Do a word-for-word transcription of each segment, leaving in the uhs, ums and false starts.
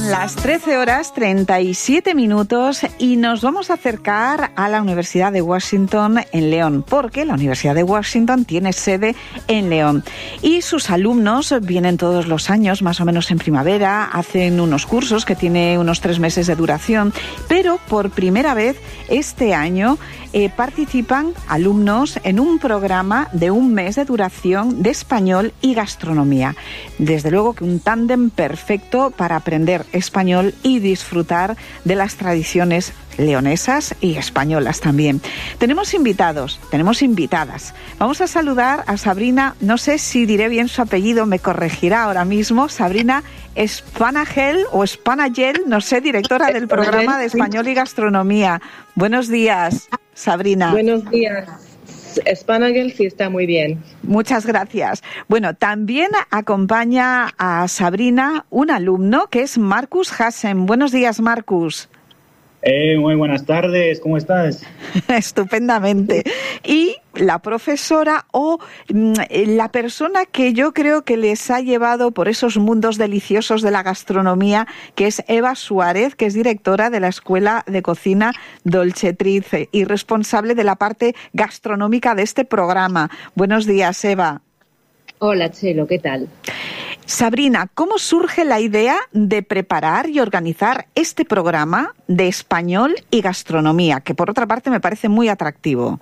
Son las trece horas treinta y siete minutos y nos vamos a acercar a la Universidad de Washington en León, porque la Universidad de Washington tiene sede en León y sus alumnos vienen todos los años, más o menos en primavera, hacen unos cursos que tienen unos tres meses de duración, pero por primera vez este año eh, participan alumnos en un programa de un mes de duración de español y gastronomía. Desde luego que un tándem perfecto para aprender español y disfrutar de las tradiciones leonesas y españolas también. Tenemos invitados, tenemos invitadas. Vamos a saludar a Sabrina, no sé si diré bien su apellido, me corregirá ahora mismo, Sabrina Spanagel o Spanagel, no sé, directora del programa de español y gastronomía. Buenos días, Sabrina. Buenos días. Spanagel sí está muy bien. Muchas gracias. Bueno, también acompaña a Sabrina un alumno que es Marcus Hassen. Buenos días, Marcus. Eh, muy buenas tardes, ¿cómo estás? Estupendamente. Y la profesora o mm, la persona que yo creo que les ha llevado por esos mundos deliciosos de la gastronomía, que es Eva Suárez, que es directora de la Escuela de Cocina Dolcetrice y responsable de la parte gastronómica de este programa. Buenos días, Eva. Hola, Chelo, ¿qué tal? Sabrina, ¿cómo surge la idea de preparar y organizar este programa de español y gastronomía, que por otra parte me parece muy atractivo?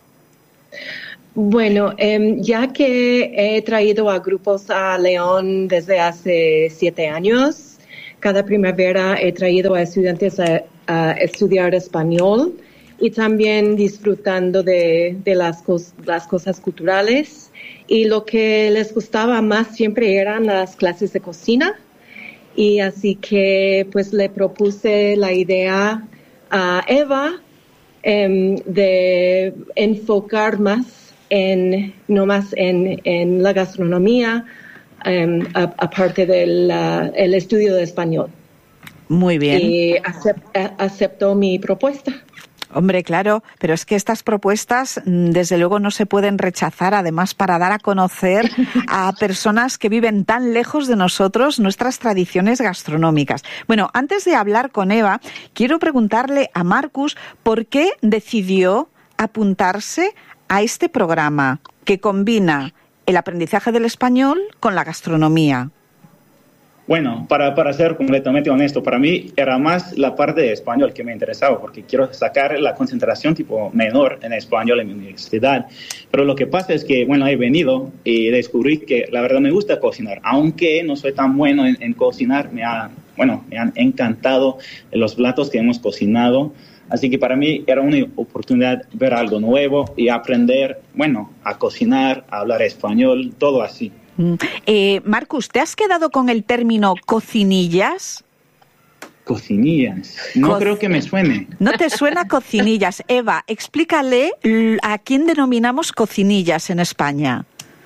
Bueno, eh, ya que he traído a grupos a León desde hace siete años, cada primavera he traído a estudiantes a, a estudiar español y también disfrutando de, de las, cos, las cosas culturales. Y lo que les gustaba más siempre eran las clases de cocina. Y así que pues le propuse la idea a Eva eh, de enfocar más en, no más en, en la gastronomía, eh, aparte del uh, el estudio de español. Muy bien. Y acept, aceptó mi propuesta. Hombre, claro, pero es que estas propuestas desde luego no se pueden rechazar, además para dar a conocer a personas que viven tan lejos de nosotros nuestras tradiciones gastronómicas. Bueno, antes de hablar con Eva, quiero preguntarle a Marcus por qué decidió apuntarse a este programa que combina el aprendizaje del español con la gastronomía. Bueno, para, para ser completamente honesto, para mí era más la parte de español que me interesaba, porque quiero sacar la concentración tipo menor en español en mi universidad. Pero lo que pasa es que, bueno, he venido y descubrí que la verdad me gusta cocinar, aunque no soy tan bueno en, en cocinar, me ha, bueno, me han encantado los platos que hemos cocinado. Así que para mí era una oportunidad ver algo nuevo y aprender, bueno, a cocinar, a hablar español, todo así. Eh, Marcus, ¿te has quedado con el término cocinillas? Cocinillas. No Co- creo que me suene. ¿No te suena cocinillas? Eva, explícale a quién denominamos cocinillas en España.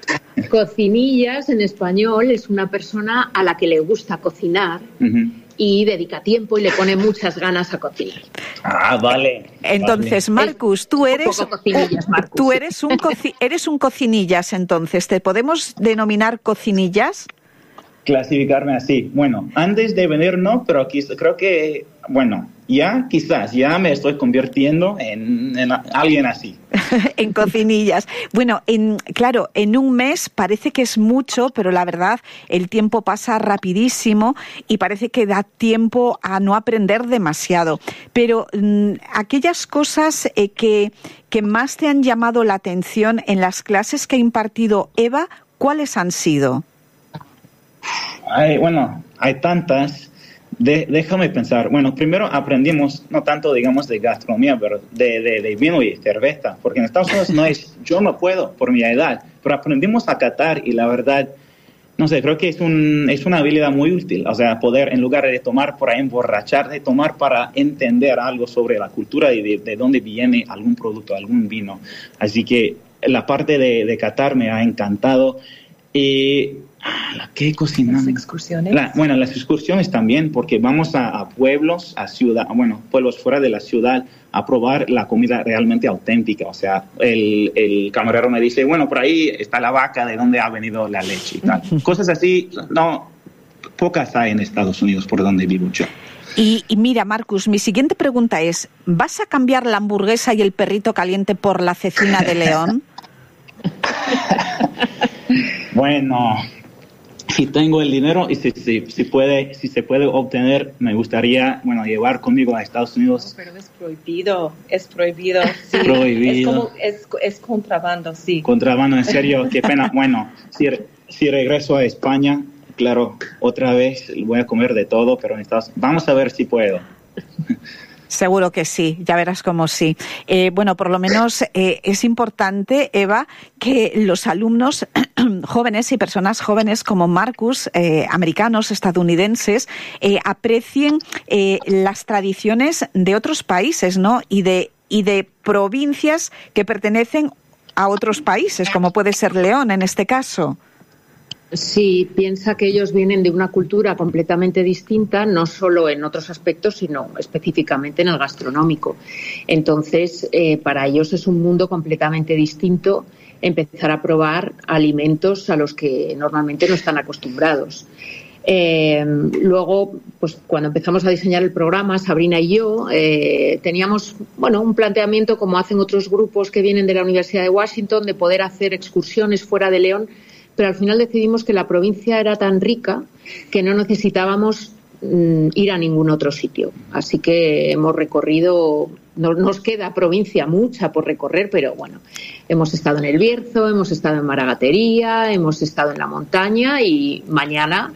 Cocinillas en español es una persona a la que le gusta cocinar uh-huh. y dedica tiempo y le pone muchas ganas a cocinar. Ah, vale. Entonces, vale. Marcus, tú eres, un poco cocinillas, Marcus. tú eres un coci- eres un cocinillas, entonces, ¿te podemos denominar cocinillas? Clasificarme así. Bueno, antes de venir no, pero aquí creo que, bueno, ya quizás, ya me estoy convirtiendo en, en alguien así. En cocinillas. Bueno, en, claro, en un mes parece que es mucho, pero la verdad el tiempo pasa rapidísimo y parece que da tiempo a no aprender demasiado. Pero mmm, aquellas cosas eh, que, que más te han llamado la atención en las clases que ha impartido Eva, ¿cuáles han sido? Ay, bueno, hay tantas. De, déjame pensar. Bueno, primero aprendimos, no tanto, digamos, de gastronomía, pero de, de, de vino y cerveza, porque en Estados Unidos no es, yo no puedo por mi edad, pero aprendimos a catar y la verdad, no sé, creo que es, un, es una habilidad muy útil, o sea, poder, en lugar de tomar para emborrachar, de tomar para entender algo sobre la cultura y de, de dónde viene algún producto, algún vino. Así que la parte de, de catar me ha encantado. Y ¿qué cocinamos? Las excursiones. La, bueno, las excursiones también, porque vamos a, a pueblos, a ciudad, bueno, pueblos fuera de la ciudad, a probar la comida realmente auténtica. O sea, el, el camarero me dice, bueno, por ahí está la vaca, de dónde ha venido la leche y tal. Cosas así, no, pocas hay en Estados Unidos por donde vivo yo. Y, y mira, Marcus, mi siguiente pregunta es, ¿vas a cambiar la hamburguesa y el perrito caliente por la cecina de León? Bueno, si tengo el dinero y si, si, si, puede, si se puede obtener, me gustaría, bueno, llevar conmigo a Estados Unidos. No, pero es prohibido, es prohibido. Sí. Prohibido. Es, como, es, es contrabando, sí. Contrabando, en serio, qué pena. Bueno, si, si regreso a España, claro, otra vez voy a comer de todo, pero en Estados Unidos, vamos a ver si puedo. Seguro que sí, ya verás cómo sí. Eh, bueno, por lo menos eh, es importante, Eva, que los alumnos jóvenes y personas jóvenes como Marcus, eh, americanos, estadounidenses, eh, aprecien eh, las tradiciones de otros países, ¿no? Y de, y de provincias que pertenecen a otros países, como puede ser León en este caso. Sí, piensa que ellos vienen de una cultura completamente distinta, no solo en otros aspectos, sino específicamente en el gastronómico. Entonces, eh, para ellos es un mundo completamente distinto empezar a probar alimentos a los que normalmente no están acostumbrados. Eh, luego, pues cuando empezamos a diseñar el programa, Sabrina y yo, eh, teníamos, bueno, un planteamiento como hacen otros grupos que vienen de la Universidad de Washington, de poder hacer excursiones fuera de León, pero al final decidimos que la provincia era tan rica que no necesitábamos mm, ir a ningún otro sitio. Así que hemos recorrido, no, nos queda provincia mucha por recorrer, pero bueno, hemos estado en El Bierzo, hemos estado en Maragatería, hemos estado en la montaña y mañana,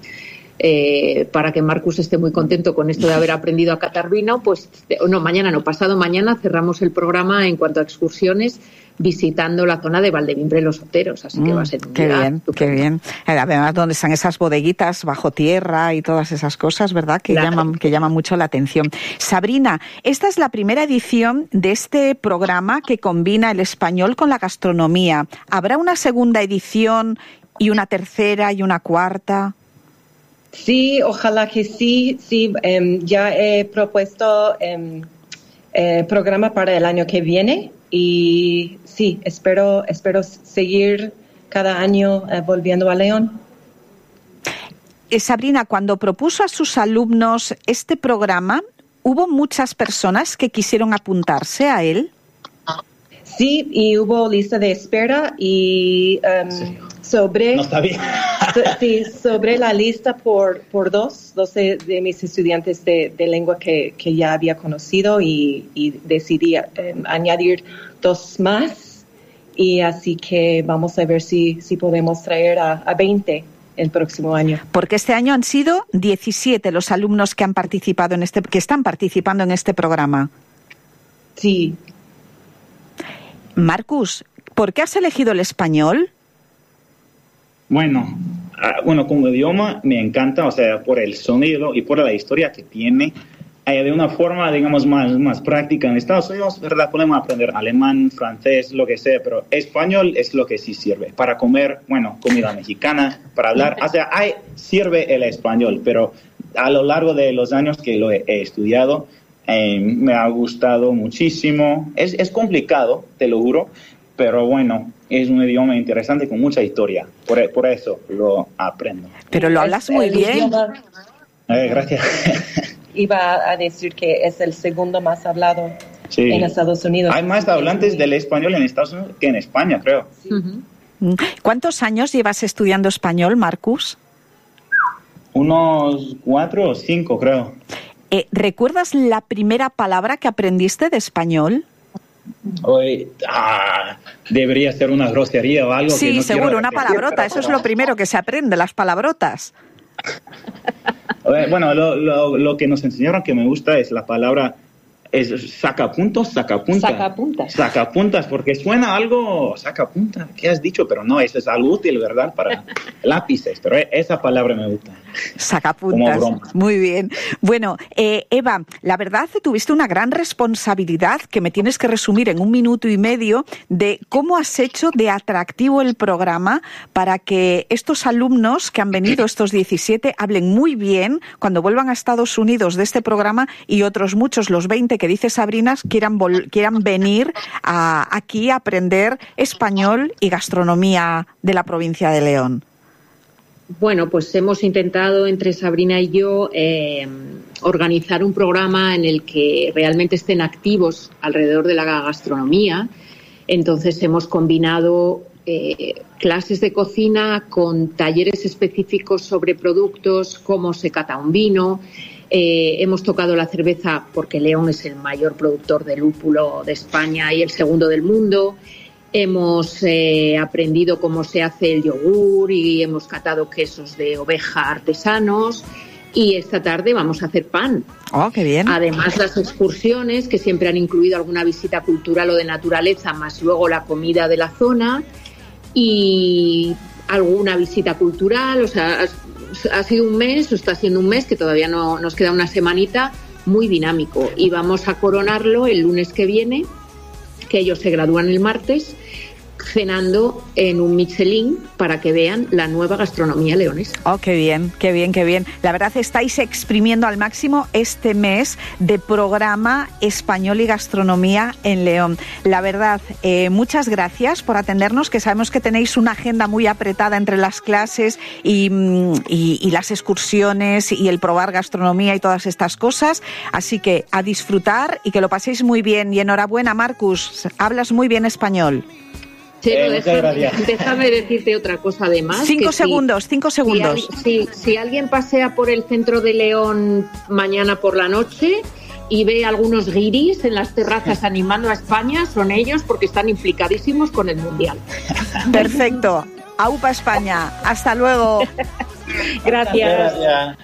eh, para que Marcus esté muy contento con esto de haber aprendido a catar vino, pues no, mañana no, pasado mañana cerramos el programa en cuanto a excursiones, visitando la zona de Valdevimbre Los Oteros, así que mm, va a ser un qué día bien, estupendo. Qué bien. Además, donde están esas bodeguitas bajo tierra y todas esas cosas, ¿verdad? Que claro. llaman, que llaman mucho la atención. Sabrina, esta es la primera edición de este programa que combina el español con la gastronomía. ¿Habrá una segunda edición y una tercera y una cuarta? Sí, ojalá que sí. Sí, um, ya he propuesto um, eh, programa para el año que viene. Y sí, espero, espero seguir cada año eh, volviendo a León. Eh, Sabrina, cuando propuso a sus alumnos este programa, ¿hubo muchas personas que quisieron apuntarse a él? Sí, y hubo lista de espera y um, sí. sobre, no sabía. so, sí, sobre la lista por, por dos, dos de, de mis estudiantes de, de lengua que, que ya había conocido y, y decidí um, añadir dos más y así que vamos a ver si, si podemos traer a, a veinte el próximo año. Porque este año han sido diecisiete los alumnos que han participado en este, que están participando en este programa. Sí. Marcus, ¿por qué has elegido el español? Bueno, uh, bueno, como idioma me encanta, o sea, por el sonido y por la historia que tiene, eh, de una forma, digamos, más, más práctica. En Estados Unidos, ¿verdad? Podemos aprender alemán, francés, lo que sea, pero español es lo que sí sirve. Para comer, bueno, comida mexicana, para hablar, o sea, hay, sirve el español, pero a lo largo de los años que lo he, he estudiado, Eh, me ha gustado muchísimo. Es, es complicado, te lo juro, pero bueno, es un idioma interesante con mucha historia. Por, por eso lo aprendo. Pero lo hablas muy el bien. Idioma, eh, gracias. Iba a decir que es el segundo más hablado sí. en Estados Unidos. Hay más hablantes del español en Estados Unidos que en España, creo. Sí. Uh-huh. ¿Cuántos años llevas estudiando español, Marcus? Unos cuatro o cinco, creo. Eh, ¿Recuerdas la primera palabra que aprendiste de español? Hoy, ah, debería ser una grosería o algo. Sí, que no seguro, una repetir, palabrota. Eso es lo primero que se aprende, las palabrotas. Bueno, lo, lo, lo que nos enseñaron que me gusta es la palabra, es sacapuntos, sacapuntas. Sacapuntas. Sacapuntas, porque suena algo, sacapuntas, ¿qué has dicho? Pero no, eso es algo útil, ¿verdad? Para lápices, pero esa palabra me gusta. Sacapuntas. Muy bien. Bueno, eh, Eva, la verdad tuviste una gran responsabilidad que me tienes que resumir en un minuto y medio de cómo has hecho de atractivo el programa para que estos alumnos que han venido, estos diecisiete, hablen muy bien cuando vuelvan a Estados Unidos de este programa y otros muchos, los veinte que dice Sabrina, quieran, vol- quieran venir a, aquí a aprender español y gastronomía de la provincia de León. Bueno, pues hemos intentado entre Sabrina y yo eh, organizar un programa en el que realmente estén activos alrededor de la gastronomía. Entonces hemos combinado eh, clases de cocina con talleres específicos sobre productos, cómo se cata un vino. Eh, hemos tocado la cerveza porque León es el mayor productor de lúpulo de España y el segundo del mundo. Hemos eh, aprendido cómo se hace el yogur y hemos catado quesos de oveja artesanos. Y esta tarde vamos a hacer pan. ¡Oh, qué bien! Además, las excursiones, que siempre han incluido alguna visita cultural o de naturaleza, más luego la comida de la zona y alguna visita cultural. O sea, ha sido un mes, o está siendo un mes, que todavía no nos queda una semanita, muy dinámico. Y vamos a coronarlo el lunes que viene, que ellos se gradúan el martes, cenando en un Michelin para que vean la nueva gastronomía leonesa. Oh, qué bien, qué bien, qué bien. La verdad, estáis exprimiendo al máximo este mes de programa Español y Gastronomía en León. La verdad, eh, muchas gracias por atendernos, que sabemos que tenéis una agenda muy apretada entre las clases y, y, y las excursiones y el probar gastronomía y todas estas cosas. Así que a disfrutar y que lo paséis muy bien. Y enhorabuena, Marcus, hablas muy bien español. Chelo, eh, déjame, déjame decirte otra cosa además. Cinco segundos, si, cinco segundos. Si, si, si alguien pasea por el centro de León mañana por la noche y ve algunos guiris en las terrazas animando a España, son ellos porque están implicadísimos con el Mundial. Perfecto. Aupa España. Hasta luego. Gracias. Gracias.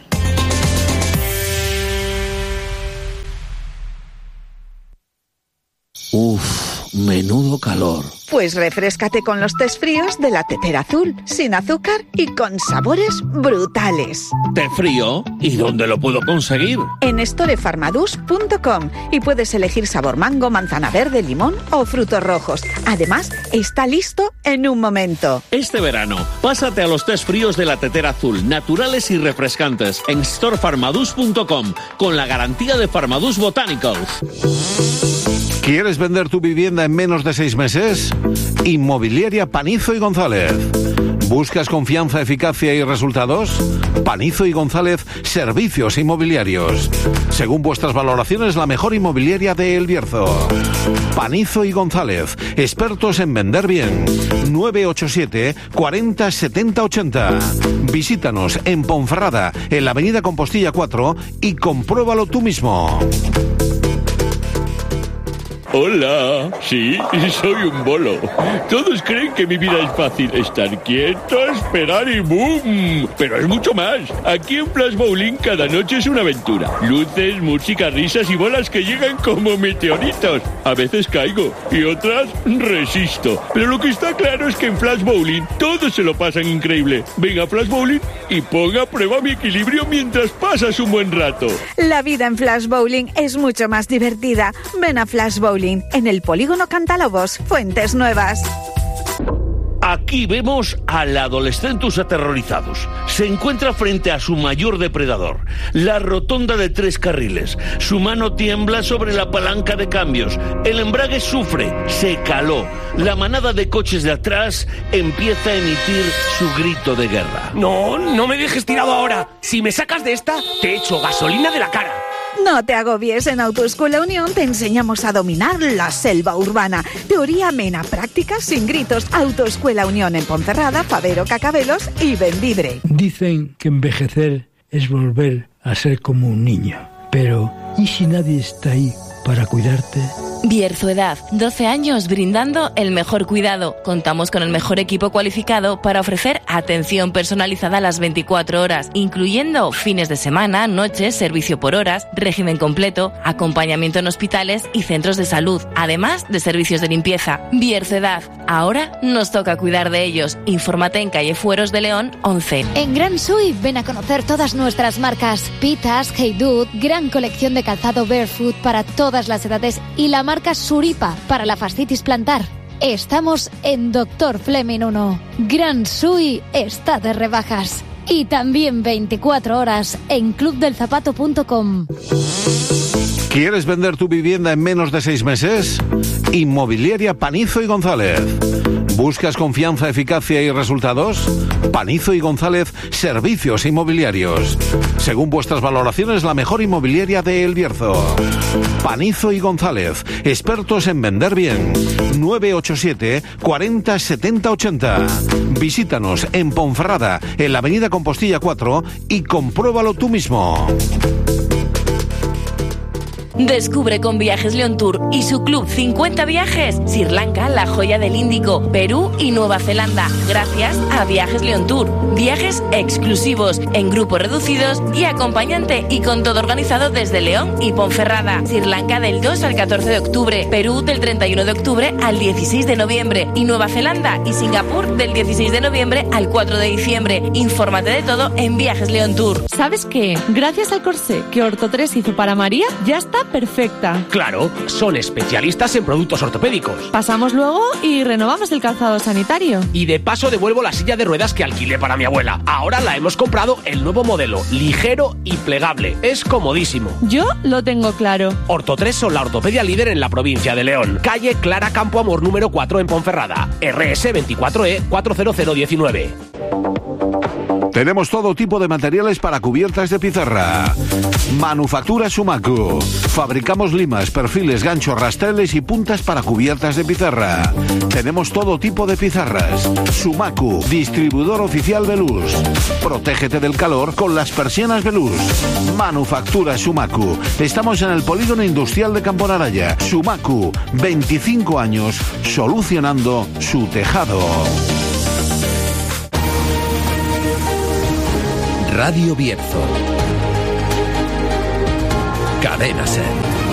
Uf, menudo calor. Pues refréscate con los tés fríos de la Tetera Azul, sin azúcar y con sabores brutales. ¿Té frío? ¿Y dónde lo puedo conseguir? En storefarmadus punto com y puedes elegir sabor mango, manzana verde, limón o frutos rojos. Además, está listo en un momento. Este verano, pásate a los tés fríos de la Tetera Azul, naturales y refrescantes, en storefarmadus punto com, con la garantía de Farmadus Botanicals. ¿Quieres vender tu vivienda en menos de seis meses? Inmobiliaria Panizo y González. ¿Buscas confianza, eficacia y resultados? Panizo y González, servicios inmobiliarios. Según vuestras valoraciones, la mejor inmobiliaria de El Bierzo. Panizo y González, expertos en vender bien. nueve ocho siete, cuarenta, setenta, ochenta. Visítanos en Ponferrada, en la avenida Compostilla cuatro, y compruébalo tú mismo. Hola, sí, soy un bolo. Todos creen que mi vida es fácil. Estar quieto, esperar y ¡boom! Pero es mucho más. Aquí en Flash Bowling cada noche es una aventura. Luces, música, risas y bolas que llegan como meteoritos. A veces caigo y otras resisto. Pero lo que está claro es que en Flash Bowling todos se lo pasan increíble. Venga a Flash Bowling y ponga a prueba mi equilibrio mientras pasas un buen rato. La vida en Flash Bowling es mucho más divertida. Ven a Flash Bowling en el Polígono Cantalobos, Fuentes Nuevas. Aquí vemos al Adolescentus aterrorizados. Se encuentra frente a su mayor depredador, la rotonda de tres carriles. Su mano tiembla sobre la palanca de cambios. El embrague sufre, se caló. La manada de coches de atrás empieza a emitir su grito de guerra. No, no me dejes tirado ahora. Si me sacas de esta, te echo gasolina de la cara. No te agobies, en Autoescuela Unión te enseñamos a dominar la selva urbana. Teoría amena, práctica sin gritos. Autoescuela Unión en Ponferrada, Fabero, Cacabelos y Bembibre. Dicen que envejecer es volver a ser como un niño. Pero, ¿y si nadie está ahí para cuidarte? Bierzo-Edad, doce años brindando el mejor cuidado. Contamos con el mejor equipo cualificado para ofrecer atención personalizada a las veinticuatro horas, incluyendo fines de semana, noches, servicio por horas, régimen completo, acompañamiento en hospitales y centros de salud, además de servicios de limpieza. Bierzo-Edad, ahora nos toca cuidar de ellos. Infórmate en calle Fueros de León once. En Gran Sui ven a conocer todas nuestras marcas. Pitas, Hey Dude, gran colección de calzado barefoot para todas las edades y la marca Suripa para la fascitis plantar. Estamos en Doctor Fleming uno. Gran Sui está de rebajas. Y también veinticuatro horas en club del zapato punto com. ¿Quieres vender tu vivienda en menos de seis meses? Inmobiliaria Panizo y González. ¿Buscas confianza, eficacia y resultados? Panizo y González, Servicios Inmobiliarios. Según vuestras valoraciones, la mejor inmobiliaria de El Bierzo. Panizo y González, expertos en vender bien. nueve ocho siete, cuarenta, setenta, ochenta. Visítanos en Ponferrada, en la avenida Compostilla cuatro, y compruébalo tú mismo. Descubre con Viajes León Tour y su club cincuenta viajes Sri Lanka, la joya del Índico, Perú y Nueva Zelanda, gracias a Viajes León Tour. Viajes exclusivos, en grupos reducidos y acompañante, y con todo organizado desde León y Ponferrada. Sri Lanka del dos al catorce de octubre, Perú del treinta y uno de octubre al dieciséis de noviembre y Nueva Zelanda y Singapur del dieciséis de noviembre al cuatro de diciembre. Infórmate de todo en Viajes León Tour. ¿Sabes qué? Gracias al corsé que Orto tres hizo para María, ya está perfecta. Claro, son especialistas en productos ortopédicos. Pasamos luego y renovamos el calzado sanitario. Y de paso devuelvo la silla de ruedas que alquilé para mi abuela. Ahora la hemos comprado el nuevo modelo, ligero y plegable. Es comodísimo. Yo lo tengo claro. Orto tres son la ortopedia líder en la provincia de León. Calle Clara Campo Amor número cuatro en Ponferrada. R S veinticuatro E cuatro cero cero diecinueve. Tenemos todo tipo de materiales para cubiertas de pizarra. Manufactura Sumacu. Fabricamos limas, perfiles, ganchos, rastreles y puntas para cubiertas de pizarra. Tenemos todo tipo de pizarras. Sumacu, distribuidor oficial Veluz. Protégete del calor con las persianas Veluz. Manufactura Sumacu. Estamos en el Polígono Industrial de Camponaraya. Sumacu, veinticinco años solucionando su tejado. Radio Bierzo. Cadena Ser.